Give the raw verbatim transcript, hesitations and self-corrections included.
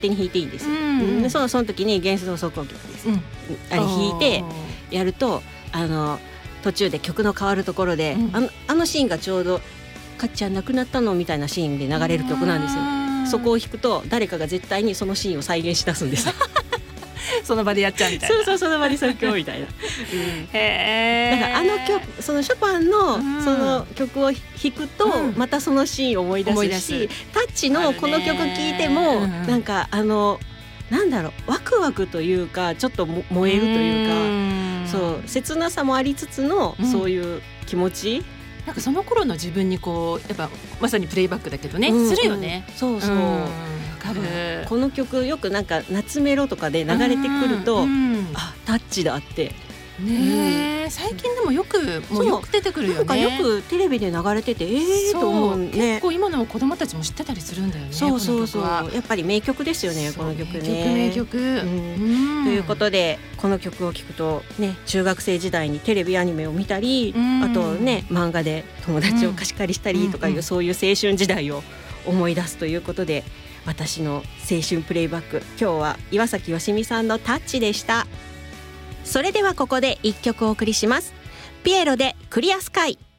手に弾いていいんですよ、 うんうん、 で そ, のその時に原奏奏奏曲です、うん、あれ弾いてやるとあの途中で曲の変わるところで、うん、あ, のあのシーンがちょうどかっちゃん亡くなったのみたいなシーンで流れる曲なんですよ。そこを弾くと誰かが絶対にそのシーンを再現し出すんですその場でやっちゃうみたいな。 そうそう、その場で即興みたいな、うん、 へー。 だからあの曲、そのショパンのその曲を弾くと、うん、またそのシーンを思い出すし、タッチのこの曲聴いても、ね、なんかあのなんだろう、ワクワクというかちょっと燃えるというか、そう切なさもありつつの、うん、そういう気持ち、 なんかその頃の自分にこうやっぱまさにプレイバックだけどね、うん、するよね。 そうそう、うん、 かる。 この曲よくなんか夏メロとかで流れてくると、うんうん、あタッチだってね、うん、最近でもよくもうよく出てくるよね。 なんかよくテレビで流れててえーと思うね。 結構今の子供たちも知ってたりするんだよね。 そうそうそう、やっぱり名曲ですよねこの曲ね。 名曲名曲、 うん、ということでこの曲を聴くとね、中学生時代にテレビアニメを見たり、うん、あとね漫画で友達を貸し借りしたりとかいう、うん、そういう青春時代を思い出すということで、私の青春プレイバック、今日は岩崎よしみさんのタッチでした。それではここで一曲お送りします。ピエロでクリアスカイ。